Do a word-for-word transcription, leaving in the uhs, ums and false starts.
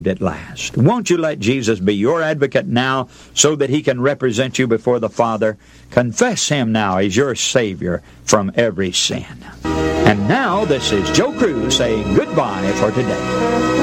at last. Won't you let Jesus be your advocate now so that he can represent you before the Father? Confess him now as your Savior from every sin. And now, this is Joe Cruz saying goodbye for today.